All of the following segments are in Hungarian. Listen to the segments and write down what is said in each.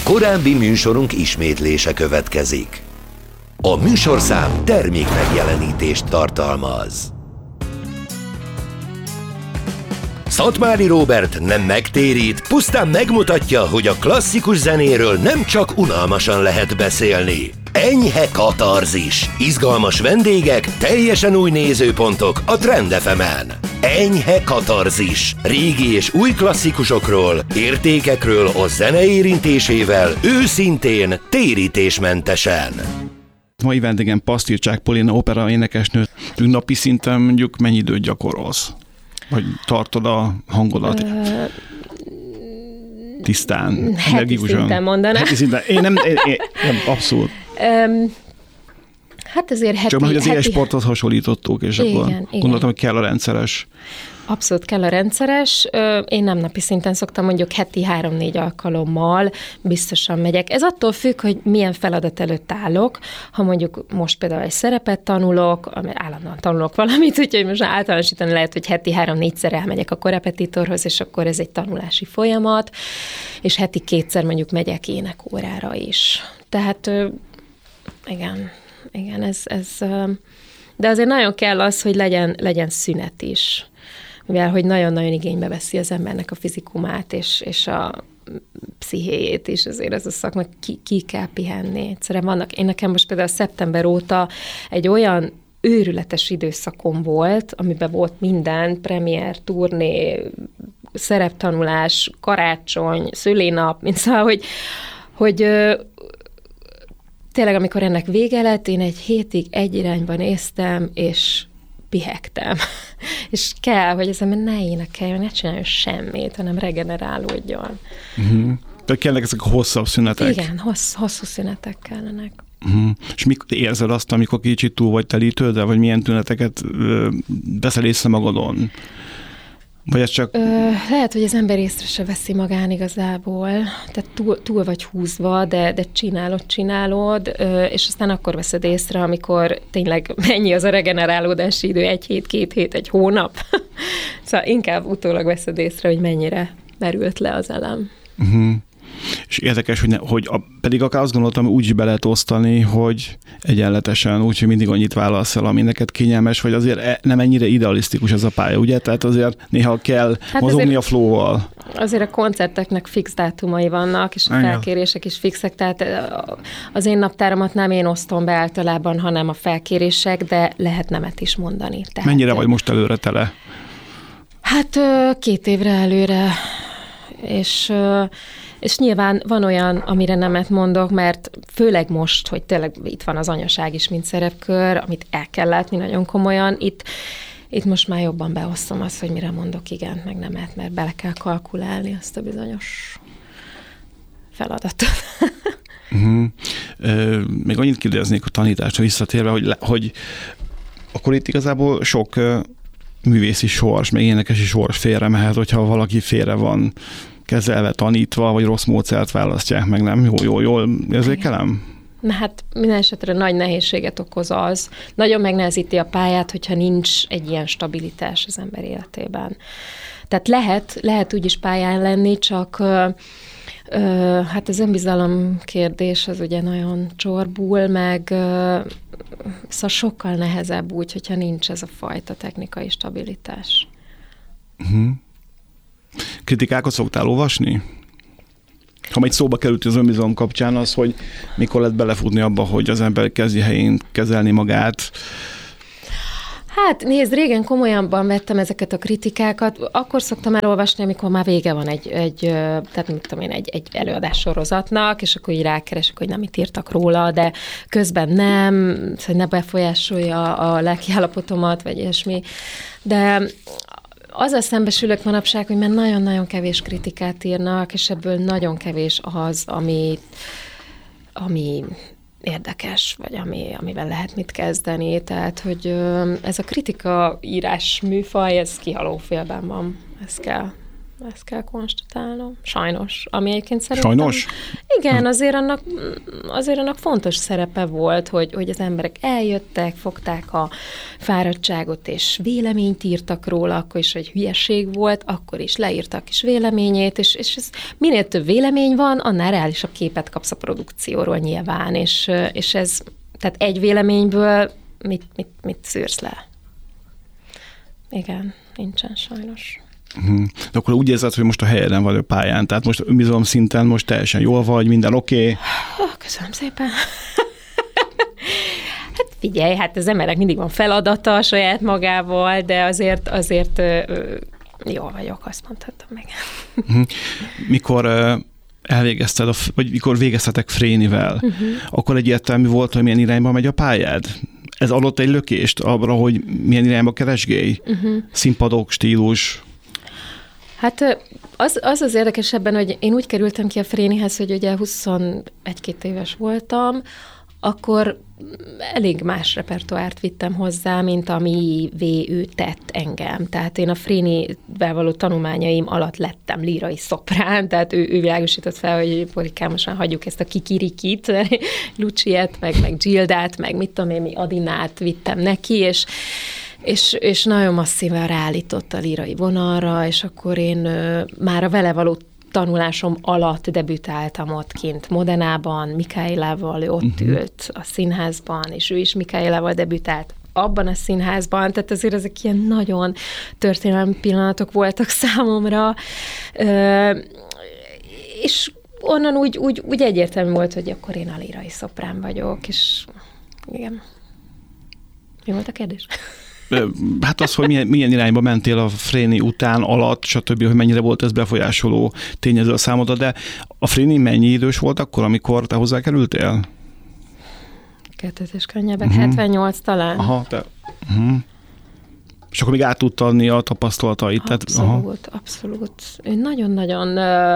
Korábbi műsorunk ismétlése következik. A műsorszám termékmegjelenítést tartalmaz. Szatmári Róbert nem megtérít, pusztán megmutatja, hogy a klasszikus zenéről nem csak unalmasan lehet beszélni. Enyhe katarzis, izgalmas vendégek, teljesen új nézőpontok a Trend FM-en. Enyhe katarzis, régi és új klasszikusokról, értékekről a zene érintésével, őszintén, térítésmentesen. Mai vendégem Pasztircsák Polina opera énekesnő. Napi szinten mondjuk mennyi időt gyakorolsz? Vagy tartod a hangodat tisztán? Heti szinten mondaná. Heti szinten. Én nem abszolút. Hát azért csak hogy az élsporthoz hasonlítottuk, és igen, akkor gondoltam, hogy kell a rendszeres. Abszolút kell a rendszeres. Én nem napi szinten szoktam, mondjuk heti 3-4 alkalommal biztosan megyek. Ez attól függ, hogy milyen feladat előtt állok. Ha mondjuk most például egy szerepet tanulok, állandóan tanulok valamit, úgyhogy most általánosítani lehet, hogy heti 3-4-szer elmegyek a korepetitorhoz, és akkor ez egy tanulási folyamat, és heti 2-szer mondjuk megyek énekórára is. Tehát igen, ez de azért nagyon kell az, hogy legyen szünet is. Mivel, hogy nagyon-nagyon igénybe veszi az embernek a fizikumát és a pszichéjét is, azért ez a szakma ki kell pihenni. Egyszerűen nekem most például szeptember óta egy olyan őrületes időszakom volt, amiben volt minden, premier, turné, szereptanulás, karácsony, szülinap, mint szóval, hogy tényleg, amikor ennek vége lett, én egy hétig egy irányba néztem, és pihegtem. És kell, hogy az ember ne énekeljen, ne csináljon semmit, hanem regenerálódjon. Uh-huh. Tehát kellene ezek a hosszabb szünetek. Igen, hosszú szünetek kellenek. Uh-huh. És mikor érzed azt, amikor kicsit túl vagy telítődve, vagy milyen tüneteket veszel észre magadon? Vagy ez csak... Lehet, hogy az ember észre se veszi magán igazából, tehát túl vagy húzva, de csinálod, és aztán akkor veszed észre, amikor tényleg mennyi az a regenerálódási idő, 1 hét, 2 hét, 1 hónap. Szóval inkább utólag veszed észre, hogy mennyire merült le az elem. Uh-huh. És érdekes, hogy pedig akár azt gondoltam, hogy úgy is be lehet osztani, hogy egyenletesen, úgyhogy mindig annyit válasz el, ami neked kényelmes, vagy azért nem ennyire idealisztikus ez a pálya, ugye? Tehát azért néha kell mozogni a flow-val. Azért a koncerteknek fix dátumai vannak, és a felkérések is fixek, tehát az én naptáramat nem én osztom be általában, hanem a felkérések, de lehet nemet is mondani. Tehát, mennyire vagy most előre tele? Hát 2 évre előre, és nyilván van olyan, amire nemet mondok, mert főleg most, hogy tényleg itt van az anyaság is, mint szerepkör, amit el kell látni nagyon komolyan, itt most már jobban beosztom azt, hogy mire mondok igent, meg nemet, mert bele kell kalkulálni azt a bizonyos feladatot. Uh-huh. Még annyit kérdeznék a tanításra visszatérve, hogy akkor itt igazából sok művészi sors, meg énekesi sors félre mehet, hogyha valaki félre van kezelve, tanítva, vagy rossz módszert választják meg, nem? Jól érzékelem? Na hát minden esetre nagy nehézséget okoz az. Nagyon megnehezíti a pályát, hogyha nincs egy ilyen stabilitás az ember életében. Tehát lehet úgy is pályán lenni, csak hát az önbizalom kérdés az ugye nagyon csorbul, meg szóval sokkal nehezebb úgy, hogyha nincs ez a fajta technikai stabilitás. Uh-huh. Kritikákat szoktál olvasni? Ha egy szóba került az önbizalom kapcsán az, hogy mikor lehet belefutni abba, hogy az ember kezdi helyén kezelni magát. Hát nézd, régen komolyabban vettem ezeket a kritikákat, akkor szoktam elolvasni, amikor már vége van egy előadás sorozatnak, és akkor így rákeresek, hogy nem mit írtak róla, de közben nem, hogy ne befolyásolja a lelkiállapotomat, vagy ilyesmi. De azzal szembesülök manapság, hogy már nagyon-nagyon kevés kritikát írnak, és ebből nagyon kevés az, ami érdekes, vagy amivel lehet mit kezdeni. Tehát, hogy ez a kritika írás műfaj, ez kihaló félben van. Ez kell Ezt kell konstatálnom. Sajnos. Ami egyébként szerintem... Sajnos? Igen, azért annak fontos szerepe volt, hogy az emberek eljöttek, fogták a fáradtságot, és véleményt írtak róla, akkor is, hogy hülyeség volt, akkor is leírtak is véleményét, és ez, minél több vélemény van, annál reálisabb képet kapsz a produkcióról nyilván, és ez, tehát egy véleményből mit szűrsz le? Igen, nincsen sajnos. De akkor úgy érzed, hogy most a helyeden vagy a pályán, tehát most önbizalom szinten most teljesen jól vagy, minden oké? Köszönöm szépen. Hát figyelj, hát az emberek mindig van feladata a saját magával, de azért jól vagyok, azt mondhatom meg. Mikor elvégezted, vagy mikor végeztetek Frénivel, akkor egyértelmű volt, hogy milyen irányba megy a pályád? Ez adott egy lökést arra, hogy milyen irányba keresgélj? Színpadok, stílus? Hát az érdekes ebben, hogy én úgy kerültem ki a Frénihez, hogy ugye 21-2 éves voltam, akkor elég más repertoárt vittem hozzá, mint amivé ő tett engem. Tehát én a Frénivel való tanulmányaim alatt lettem lírai szoprán, tehát ő világosított fel, hogy polikámosan hagyjuk ezt a kikirikit, Luciet, meg Gildát, meg mit tudom én, mi Adinát vittem neki, és nagyon masszívan ráállított a lírai vonalra, és akkor én már a vele való tanulásom alatt debütáltam ott kint Modenában, Mikaelával, ő ott ült a színházban, és ő is Mikaelával debütált abban a színházban, tehát azért ezek ilyen nagyon történelmi pillanatok voltak számomra, és onnan úgy egyértelmű volt, hogy akkor én a lírai szoprán vagyok, és igen. Mi volt a kérdés? Hát az, hogy milyen irányba mentél a Fréni után, alatt, stb., hogy mennyire volt ez befolyásoló tényező a számodra, de a Fréni mennyi idős volt akkor, amikor te hozzá kerültél? 2 könnyebbek, 78 talán. Aha, És akkor még át tudta adni a tapasztalatait. Abszolút. Ő nagyon-nagyon...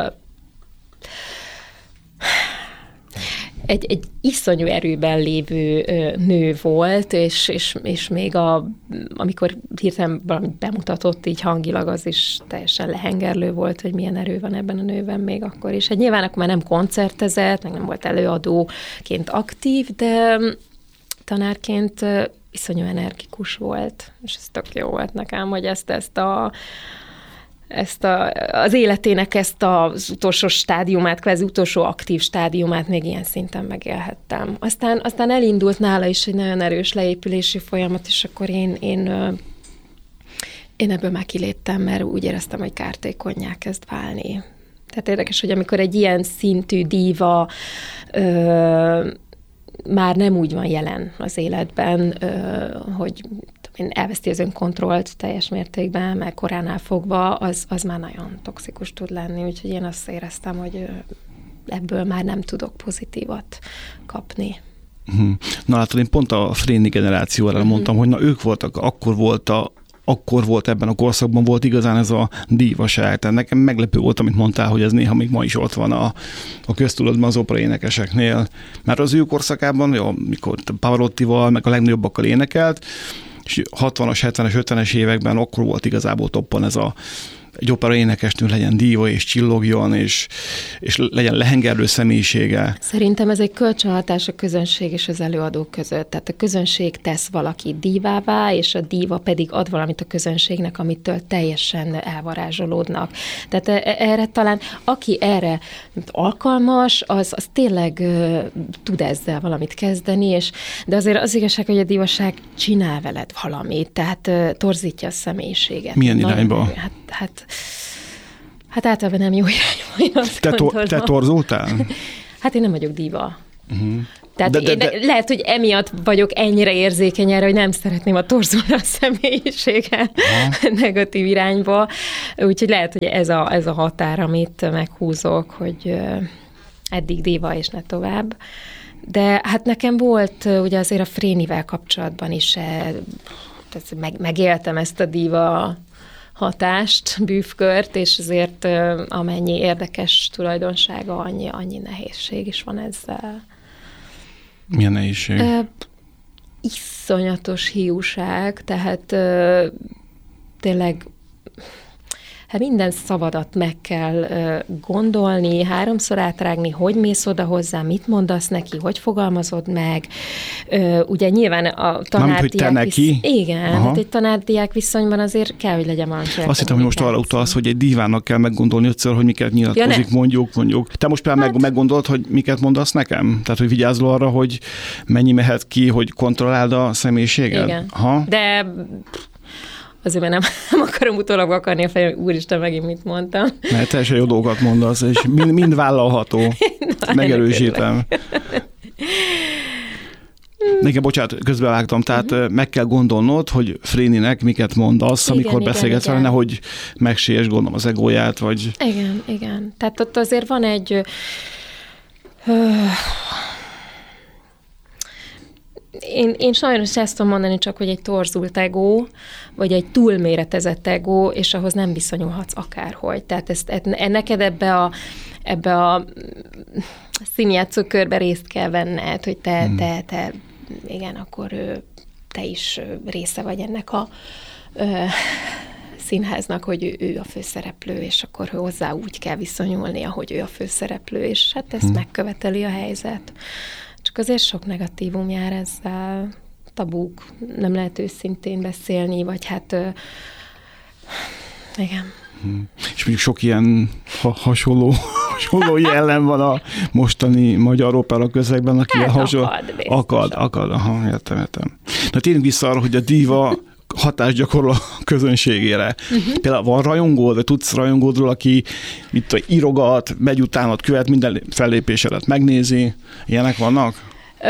Egy iszonyú erőben lévő nő volt, és még amikor hirtelen valamit bemutatott így hangilag, az is teljesen lehengerlő volt, hogy milyen erő van ebben a nőben még akkor is. Hát nyilván akkor már nem koncertezett, meg nem volt előadóként aktív, de tanárként iszonyú energikus volt, és ez tök jó volt nekem, hogy az életének ezt az utolsó stádiumát, kvázi utolsó aktív stádiumát még ilyen szinten megélhettem. Aztán elindult nála is egy nagyon erős leépülési folyamat, és akkor én ebből már kiléptem, mert úgy éreztem, hogy kártékonnyá kezd válni. Tehát érdekes, hogy amikor egy ilyen szintű díva már nem úgy van jelen az életben, hogy elveszti az önkontrollt teljes mértékben, meg koránál fogva, az már nagyon toxikus tud lenni, úgyhogy én azt éreztem, hogy ebből már nem tudok pozitívat kapni. Na látod, én pont a Fréni generációra mondtam, hogy na ők voltak, akkor volt ebben a korszakban volt igazán ez a dívaság. Tehát nekem meglepő volt, amit mondtál, hogy ez néha még ma is ott van a köztudatban az opera énekeseknél. Mert az ő korszakában, mikor Pavarottival, meg a legnagyobbakkal énekelt, és 60-as, 70-es, 50-es években akkor volt igazából toppon ez egy opera énekesnő legyen díva és csillogjon, és legyen lehengerlő személyisége. Szerintem ez egy kölcsönhatás a közönség és az előadók között. Tehát a közönség tesz valaki dívává, és a díva pedig ad valamit a közönségnek, amitől teljesen elvarázsolódnak. Tehát erre talán, aki erre alkalmas, az tényleg tud ezzel valamit kezdeni, de azért az igazság, hogy a dívaság csinál veled valamit, tehát torzítja a személyiséget. Milyen irányba? Hát általában nem jó irányba, én azt gondolom. Te torzultál? Hát én nem vagyok díva. Tehát lehet, hogy emiatt vagyok ennyire érzékeny erre, hogy nem szeretném a torzulni a személyisége negatív irányba. Úgyhogy lehet, hogy ez a határ, amit meghúzok, hogy eddig díva és ne tovább. De hát nekem volt ugye azért a Frénivel kapcsolatban is, megéltem ezt a díva hatást, bűvkört, és azért amennyi érdekes tulajdonsága, annyi nehézség is van ezzel. Milyen nehézség? Iszonyatos hiúság, tehát tényleg Hát minden szavadat meg kell gondolni, 3-szor átrágni, hogy mész oda hozzá, mit mondasz neki, hogy fogalmazod meg. Ugye nyilván a tanárdiák igen, hát egy tanárdiák viszonyban azért kell, hogy legyen valami. Azt hittem, hogy most arra utalsz, hogy egy divának kell meggondolni 5-ször, hogy miket nyilatkozik, mondjuk. Te most például meggondolod, hogy miket mondasz nekem? Tehát, hogy vigyázzol arra, hogy mennyi mehet ki, hogy kontrolláld a személyiséged? Igen. De azért, mert nem akarom utólag vakarni a fejem, úristen, megint mit mondtam. Mert teljesen jó dolgokat mondasz, és mind vállalható. Megerősítem. Nekem, bocsánat, közbevágtam, tehát meg kell gondolnod, hogy Fréninek miket mondasz, amikor beszélgetsz vele, nehogy megsérts, gondolom, az egóját, vagy... Igen. Tehát ott azért van egy... Én sajnos ezt tudom mondani csak, hogy egy torzult egó, vagy egy túlméretezett egó, és ahhoz nem viszonyulhatsz akárhogy. Tehát neked ebbe a színjátszókörbe részt kell venned, hogy te igen, akkor te is része vagy ennek a színháznak, hogy ő a főszereplő, és akkor hozzá úgy kell viszonyulni, ahogy ő a főszereplő, és hát ezt megköveteli a helyzet. Csak azért sok negatívum jár ezzel, tabuk, nem lehet őszintén beszélni, vagy hát igen. És mondjuk sok ilyen hasonló jellem van a mostani magyar opera közegben, aki hát akad. Aha, értem. Na térjünk vissza arra, hogy a díva hatást gyakorol a közönségére. Például van rajongód, vagy tudsz rajongódról, aki írogat, megy utánad, követ, minden fellépésedet megnézi. Ilyenek vannak?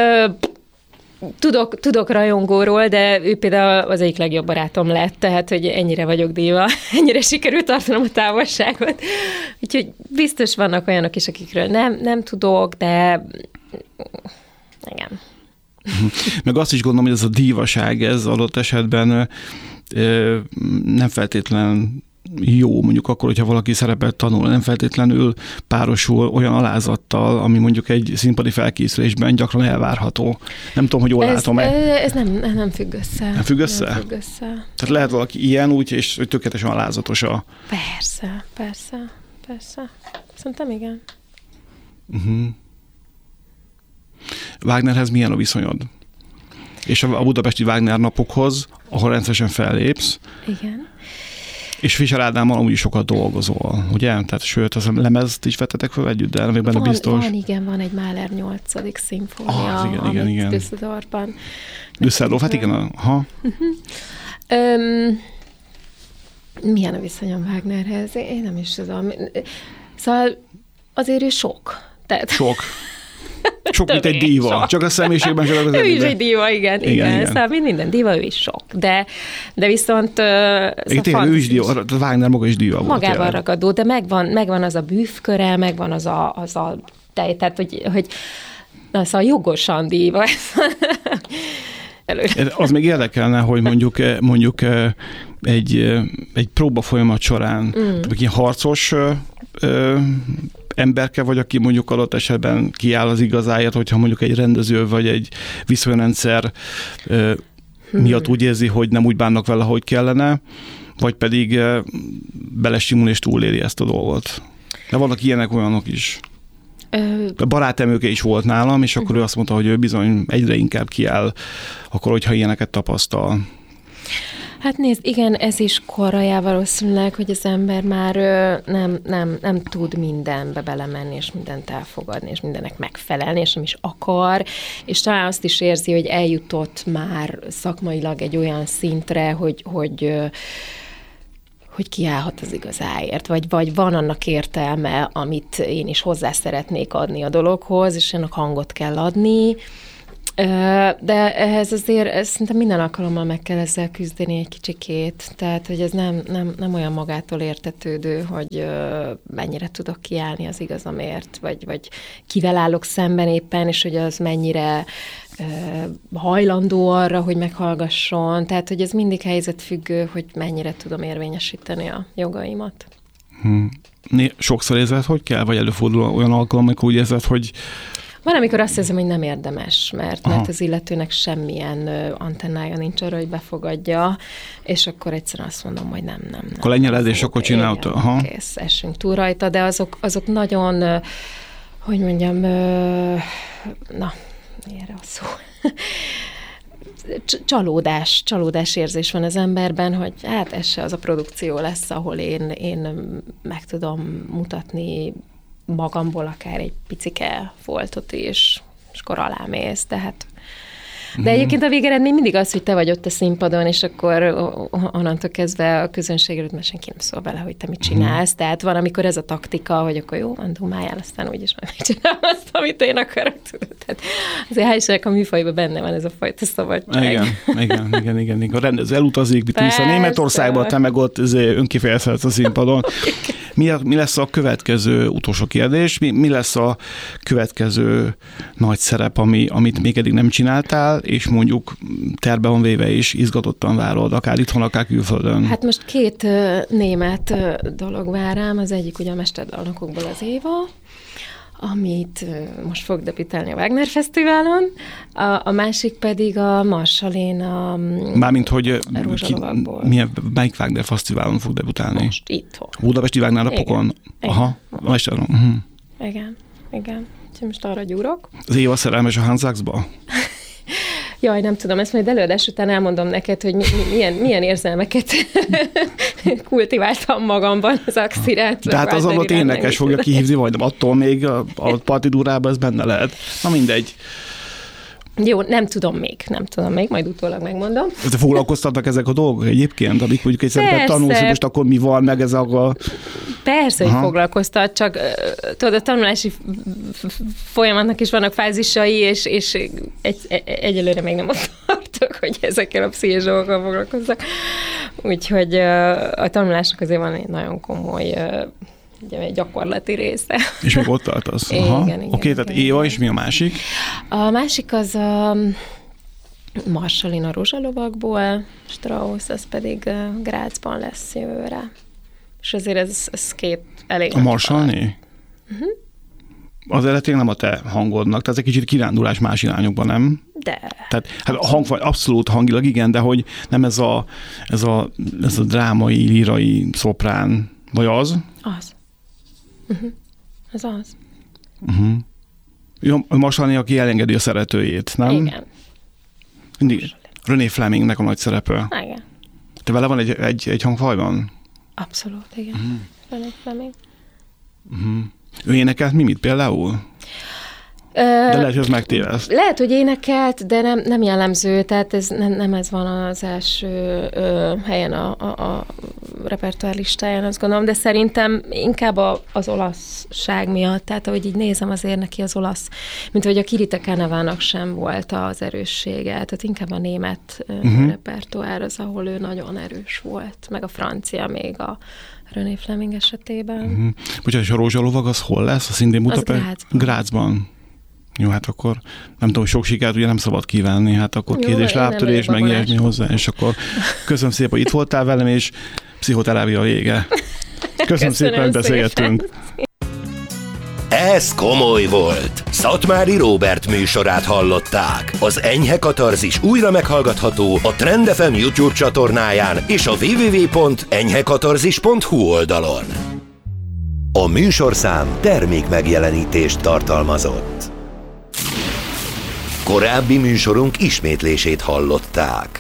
Tudok rajongóról, de ő például az egyik legjobb barátom lett, tehát, hogy ennyire vagyok díva, ennyire sikerült tartanom a távolságot. Úgyhogy biztos vannak olyanok is, akikről nem tudok, de igen. Meg azt is gondolom, hogy ez a dívaság, ez adott esetben nem feltétlen jó, mondjuk akkor, hogyha valaki szerepet tanul, nem feltétlenül párosul olyan alázattal, ami mondjuk egy színpadi felkészülésben gyakran elvárható. Nem tudom, hogy jól látom-e. Ez nem függ össze. Nem függ össze? Nem függ össze. Tehát lehet valaki ilyen úgy, és tökéletesen alázatos a... Persze. Szerintem igen. Wagnerhez milyen a viszonyod? És a budapesti Wagner napokhoz, ahol rendszeresen fellépsz. Igen. És Fischer Ádámmal amúgy sokat dolgozol, ugye? Tehát sőt, az lemezt is vettetek fel együtt, de nem még benne biztos. Van egy Mahler 8. szimfónia, igen. Düsseldorfban. Düsseldorf, hát igen, aha. Milyen a viszonyom Wagnerhez? Én nem is tudom. Szóval azért ő sok. Sok, mint egy díva. Sok. Csak a személyiségben, csak az ő is egy díva, igen. Szóval minden díva, ő is sok. De viszont... Tényleg, ő is díva, Wagner maga is díva volt. Magával ragadó, de megvan az a bűvköre, megvan az a tehát, hogy szóval jogosan díva. Az még érdekelne, hogy mondjuk egy próba folyamat során ilyen harcos emberke vagy, aki mondjuk adott esetben kiáll az igazáért, hogyha mondjuk egy rendező vagy egy viszonyrendszer miatt úgy érzi, hogy nem úgy bánnak vele, ahogy kellene, vagy pedig belesimul és túléli ezt a dolgot. De vannak ilyenek, olyanok is. A barátemőke is volt nálam, és akkor ő azt mondta, hogy ő bizony egyre inkább kiáll, akkor, hogyha ilyeneket tapasztal. Hát nézd, igen, ez is korrajá valószínűleg, hogy az ember már nem tud mindenbe belemenni, és mindent elfogadni, és mindennek megfelelni, és nem is akar, és talán azt is érzi, hogy eljutott már szakmailag egy olyan szintre, hogy kiállhat az igazáért, vagy van annak értelme, amit én is hozzá szeretnék adni a dologhoz, és ennek hangot kell adni. De ehhez azért szerintem minden alkalommal meg kell ezzel küzdeni egy kicsikét, tehát hogy ez nem olyan magától értetődő, hogy mennyire tudok kiállni az igazamért, vagy kivel állok szemben éppen, és hogy az mennyire hajlandó arra, hogy meghallgasson, tehát hogy ez mindig helyzetfüggő, hogy mennyire tudom érvényesíteni a jogaimat. Sokszor érzed, hogy kell, vagy előfordul olyan alkalom, amikor úgy érzed, hogy Van, amikor azt hiszem, hogy nem érdemes, mert az illetőnek semmilyen antennája nincs arra, hogy befogadja, és akkor egyszerűen azt mondom, hogy nem. Akkor lenyeled, és akkor csinálta. Kész, essünk túl rajta, de azok nagyon, hogy mondjam, na, erre a szó. Csalódás érzés van az emberben, hogy hát ez se az a produkció lesz, ahol én meg tudom mutatni magamból akár egy picike foltot is, és akkor alámész, tehát. De egyébként a végeredmény mindig az, hogy te vagy ott a színpadon, és akkor onnantól kezdve a közönségről, mert senki nem szól bele, hogy te mit csinálsz. Tehát van, amikor ez a taktika, hogy akkor jó, van, dumáljál, aztán úgyis majd megcsinálom azt, amit én akarok, tudod. Tehát azért hál' Istennek a műfajban benne van ez a fajta szabadság. Igen. A rendező elutazik, vissza Németországba, te meg ott önkifejezhetsz a színpadon. Mi lesz a következő utolsó kérdés? Mi lesz a következő nagy szerep, amit még eddig nem csináltál, és mondjuk terve van véve és izgatottan várod, akár itthon, akár külföldön? Hát most 2 német dolog vár rám. Az egyik ugye a Mesterdalnokokból az Éva, amit most fog debütálni a Wagner Fesztiválon, a másik pedig a Marsalén a Mármint, hogy melyik Wagner Fesztiválon fog debütálni? Most itthon. Budapesti Wagner napokon? Aha, Igen. Úgyhogy most arra gyúrok. Az Éva szerelmes a Hans Sachsba? Jaj, nem tudom, ezt majd előadás után elmondom neked, hogy milyen érzelmeket kultiváltam magamban az Axirát. De hát az adott énekes fogja kihívni, vagy attól még a partitúrában ez benne lehet. Na mindegy. Jó, nem tudom még, majd utólag megmondom. De foglalkoztatnak ezek a dolgok egyébként, amik mondjuk egy szerepet tanulsz, most akkor mi van, meg ez a... Persze, hogy foglalkoztat, csak tudod, a tanulási folyamatnak is vannak fázisai, és egyelőre még nem ott tartok, hogy ezekkel a pszichés dolgokkal foglalkozzak. Úgyhogy a tanulásnak azért van egy nagyon komoly egy gyakorlati része. És még ott tartasz? Igen. Oké, tehát Éva, és mi a másik? A másik az a Marsalén a Rózsalovakból, Strauss, az pedig Grazban lesz jövőre. És azért ez 2 elég. A Marsalné? Az eredetileg nem a te hangodnak, tehát ez egy kicsit kirándulás más irányokban, nem? De. Tehát hát abszolút hangilag igen, de hogy nem ez a drámai, lírai szoprán, vagy az? Az. Ez az. A Marsalné, aki elengedi a szeretőjét, nem? Igen. Mindig. René Flemingnek a nagy szerepe. Igen. Te vele van egy hangfajban? Abszolút, igen. René Fleming. Ő énekelt Mimit például? De lehet, hogy ez megtéveszt. Lehet, hogy énekelt, de nem jellemző, tehát ez nem ez van az első helyen a repertoár listáján, azt gondolom, de szerintem inkább az olaszság miatt, tehát ahogy így nézem, azért neki az olasz, mint hogy a Kirita Canevának sem volt az erőssége, tehát inkább a német repertoár az, ahol ő nagyon erős volt, meg a francia még a René Fleming esetében. Bocsánat, és a Rózsalovag az hol lesz? A szintén Budapest? Grazban. Jó, hát akkor nem tudom, sok sikert ugye nem szabad kívánni, hát akkor kérdés, lábtörés, meg ilyesmi hozzá, és akkor köszönöm szépen, hogy itt voltál velem, és pszichoterápia vége. Köszönöm szépen, hogy beszélgettünk. Ez komoly volt. Szatmári Róbert műsorát hallották. Az Enyhe Katarzis újra meghallgatható a Trend FM YouTube csatornáján és a www.enyhekatarzis.hu oldalon. A műsorszám termékmegjelenítést tartalmazott. Korábbi műsorunk ismétlését hallották.